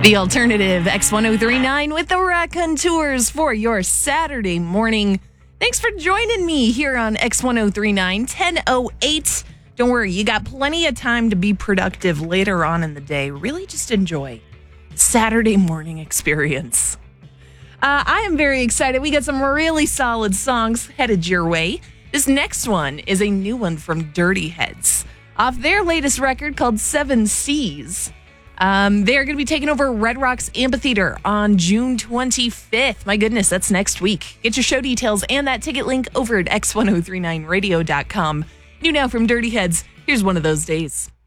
The alternative X1039 with the Raconteurs for your Saturday morning. Thanks for joining me here on X1039 10:08. Don't worry, you got plenty of time to be productive later on in the day. Really just enjoy Saturday morning experience. I am very excited. We got some really solid songs headed your way. This next one is a new one from Dirty Heads off their latest record called Seven Seas. They're going to be taking over Red Rocks Amphitheater on June 25th. My goodness, that's next week. Get your show details and that ticket link over at x1039radio.com. New now from Dirty Heads, here's One of Those Days.